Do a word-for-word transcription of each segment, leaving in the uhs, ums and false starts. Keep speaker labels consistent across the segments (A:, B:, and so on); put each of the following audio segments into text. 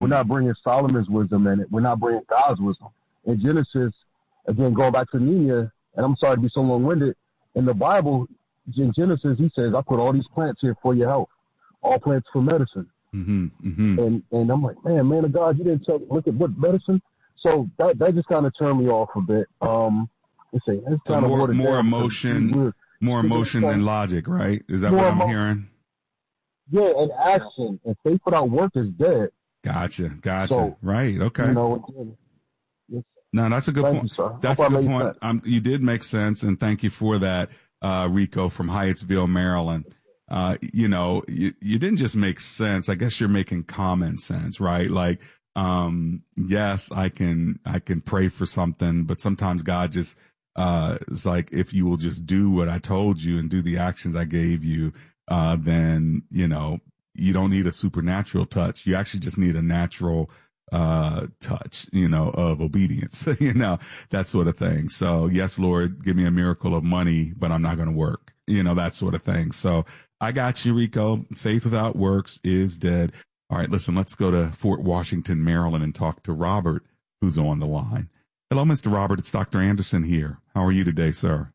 A: We're not bringing Solomon's wisdom in it. We're not bringing God's wisdom. In Genesis, again, going back to Nehemiah, and I'm sorry to be so long-winded, in the Bible, in Genesis, he says, I put all these plants here for your health, all plants for medicine.
B: Mm-hmm, mm-hmm.
A: And and I'm like, man, man of God, you didn't tell, look at what medicine. So that that just kind of turned me off a bit. Um, let's say, it's
B: so
A: kind
B: more,
A: of
B: more emotion, more emotion than logic, right? Is that what I'm emo- hearing?
A: Yeah, and action. And faith without work is dead.
B: Gotcha, gotcha.
A: So,
B: right, okay.
A: You know,
B: no, that's a good
A: thank
B: point.
A: You,
B: that's a good point. Um, you did make sense, and thank you for that, uh, Rico from Hyattsville, Maryland. Uh, you know, you, you didn't just make sense. I guess you're making common sense, right? Like, um, yes, I can, I can pray for something, but sometimes God just, uh, is like, if you will just do what I told you and do the actions I gave you, uh, then, you know, you don't need a supernatural touch. You actually just need a natural, uh, touch, you know, of obedience, you know, that sort of thing. So yes, Lord, give me a miracle of money, but I'm not going to work, you know, that sort of thing. So I got you, Rico. Faith without works is dead. All right, listen, let's go to Fort Washington, Maryland and talk to Robert, who's on the line. Hello, Mister Robert. It's Doctor Anderson here. How are you today, sir?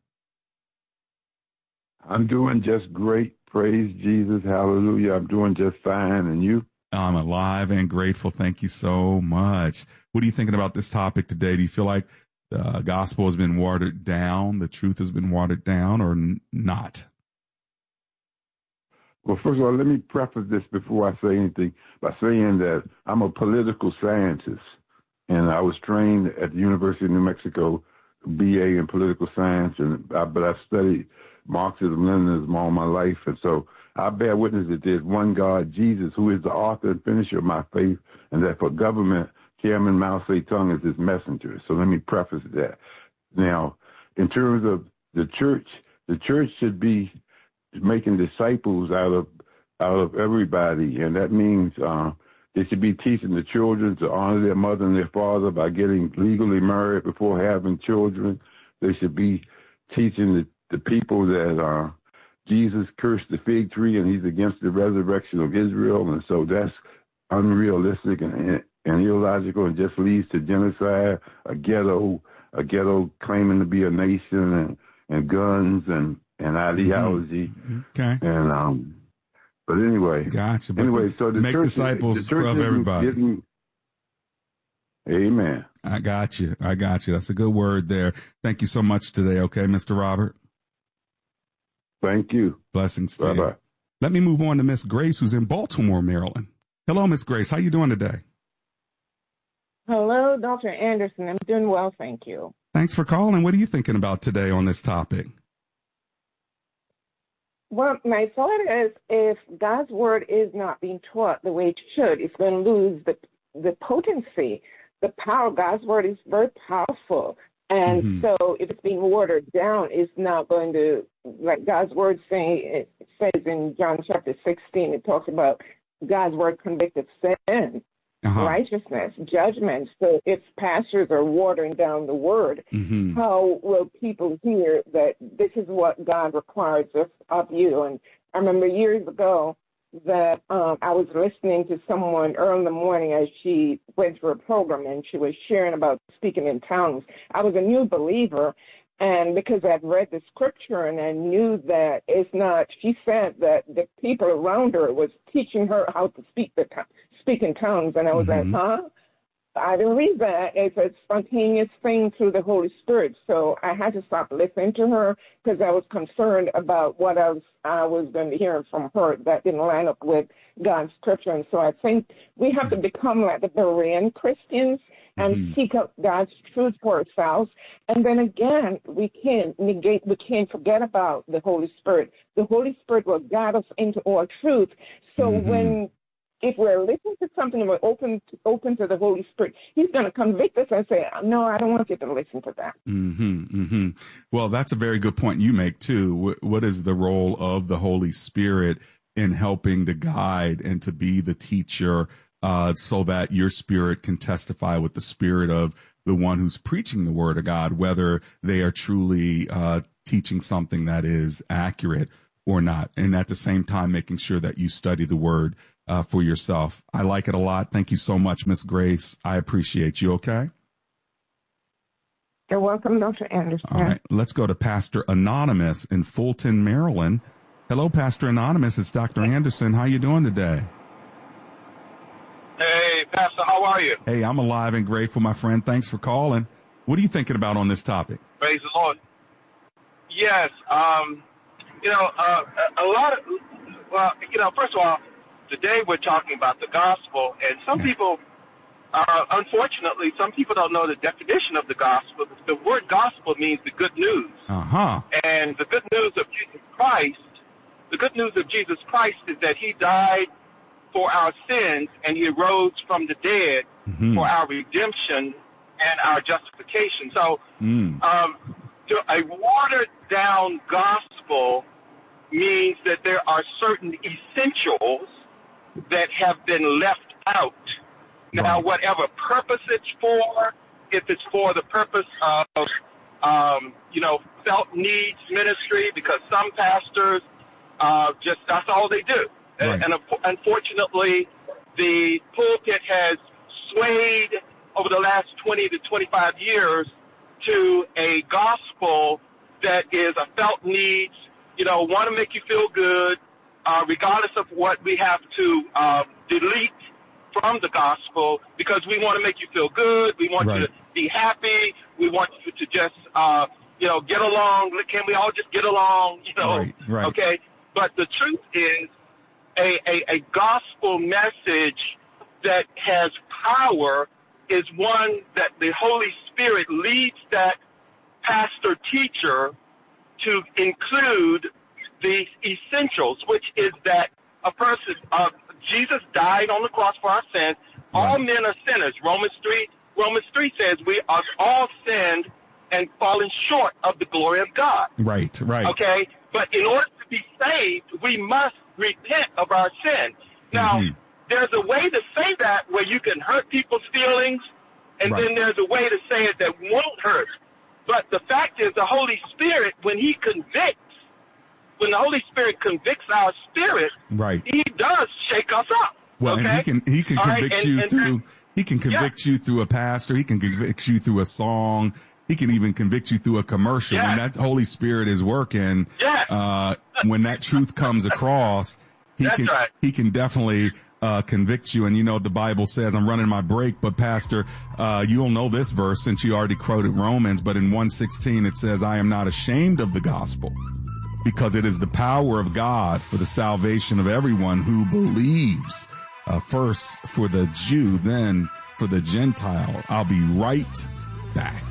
C: I'm doing just great. Praise Jesus. Hallelujah. I'm doing just fine. And you?
B: I'm alive and grateful. Thank you so much. What are you thinking about this topic today? Do you feel like the gospel has been watered down, the truth has been watered down, or n- not?
C: Well, first of all, let me preface this before I say anything by saying that I'm a political scientist, and I was trained at the University of New Mexico, B A in political science, and I, but I studied Marxism, Leninism all my life, and so I bear witness that there's one God, Jesus, who is the author and finisher of my faith, and that for government, Chairman Mao Zedong is his messenger. So let me preface that. Now, in terms of the church, the church should be making disciples out of out of everybody, and that means uh, they should be teaching the children to honor their mother and their father by getting legally married before having children. They should be teaching the, the people that uh, Jesus cursed the fig tree and he's against the resurrection of Israel, and so that's unrealistic and, and illogical and just leads to genocide, a ghetto, a ghetto claiming to be a nation, and, and guns and and ideology.
B: Mm-hmm. Okay.
C: And um, but anyway,
B: gotcha. But
C: anyway, so the
B: make
C: church,
B: disciples
C: the church
B: of everybody.
C: Getting, amen.
B: I got you. I got you. That's a good word there. Thank you so much today. Okay, Mister Robert.
C: Thank you.
B: Blessings to
C: Bye-bye.
B: you. Let me move on to Miss Grace, who's in Baltimore, Maryland. Hello, Miss Grace. How you doing today?
D: Hello, Doctor Anderson. I'm doing well, thank you.
B: Thanks for calling. What are you thinking about today on this topic?
D: Well, my thought is if God's word is not being taught the way it should, it's going to lose the the potency, the power. God's word is very powerful. And mm-hmm. so if it's being watered down, it's not going to, like God's word saying, it says in John chapter sixteen, it talks about God's word convicts of sin, uh-huh. righteousness, judgment. So if pastors are watering down the word, mm-hmm. how will people hear that this is what God requires of, of you? And I remember years ago that um, I was listening to someone early in the morning as she went through a program, and she was sharing about speaking in tongues. I was a new believer, and because I'd read the scripture and I knew that it's not, she said that the people around her was teaching her how to speak the speak in tongues, and I was mm-hmm. like, huh? I didn't read that. It's a spontaneous thing through the Holy Spirit. So I had to stop listening to her because I was concerned about what else I was going to hear from her that didn't line up with God's scripture. And so I think we have to become like the Berean Christians and mm-hmm. seek out God's truth for ourselves. And then again, we can't negate, we can't forget about the Holy Spirit. The Holy Spirit will guide us into all truth. So mm-hmm. when if we're listening to something and we're open to, open to the Holy Spirit, he's going to convict us and say, no, I don't want you to listen to that.
B: Mm-hmm, mm-hmm. Well, that's a very good point you make, too. What is the role of the Holy Spirit in helping to guide and to be the teacher uh, so that your spirit can testify with the spirit of the one who's preaching the word of God, whether they are truly uh, teaching something that is accurate or not. And at the same time, making sure that you study the word uh, for yourself. I like it a lot. Thank you so much, Miss Grace. I appreciate you. Okay.
D: You're welcome, Doctor Anderson.
B: All right. Let's go to Pastor Anonymous in Fulton, Maryland. Hello, Pastor Anonymous. It's Doctor Anderson. How you doing today?
E: Hey, Pastor, how are you?
B: Hey, I'm alive and grateful, my friend. Thanks for calling. What are you thinking about on this topic?
E: Praise the Lord. Yes, um, you know, uh, a, a lot of, well, you know, first of all, today we're talking about the gospel, and some
B: Yeah.
E: people, uh, unfortunately, some people don't know the definition of the gospel. The word gospel means the good news.
B: Uh-huh.
E: And the good news of Jesus Christ, the good news of Jesus Christ is that he died for our sins and he arose from the dead
B: Mm-hmm.
E: for our redemption and our justification. So
B: Mm.
E: um, to a watered-down gospel means that there are certain essentials that have been left out. Now,
B: Right.
E: whatever purpose it's for, if it's for the purpose of, um, you know, felt needs ministry, because some pastors uh, just, that's all they do.
B: Right.
E: And, and unfortunately, the pulpit has swayed over the last twenty to twenty-five years to a gospel that is a felt needs, you know, want to make you feel good, uh, regardless of what we have to uh, delete from the gospel, because we want to make you feel good. We want
B: Right.
E: you to be happy. We want you to just, uh, you know, get along. Can we all just get along? You know,
B: Right, right.
E: okay. But the truth is, a, a, a gospel message that has power is one that the Holy Spirit leads that pastor teacher to include the essentials, which is that a person, uh, Jesus died on the cross for our sins. All
B: Right.
E: men are sinners. Romans three, Romans three says we are all sinned and fallen short of the glory of God.
B: Right, right.
E: Okay? But in order to be saved, we must repent of our sin. Now,
B: Mhm.
E: there's a way to say that where you can hurt people's feelings, and
B: Right.
E: then there's a way to say it that won't hurt. But the fact is, the Holy Spirit, when he convicts, when the Holy Spirit convicts our spirit,
B: Right.
E: he does shake us up.
B: Well,
E: okay?
B: and he can he can
E: All right,
B: convict
E: and-
B: you
E: and
B: through
E: that-
B: he can convict you through a pastor. He can convict you through a song. He can even convict you through a commercial. When
E: Yes.
B: that Holy Spirit is working,
E: Yes.
B: uh, when that truth comes across, he
E: That's
B: can
E: right.
B: he can definitely uh, convict you. And you know the Bible says, I'm running my break, but Pastor, uh, you'll know this verse since you already quoted Romans. But in one sixteen it says, I am not ashamed of the gospel, because it is the power of God for the salvation of everyone who believes. Uh, first for the Jew, then for the Gentile. I'll be right back.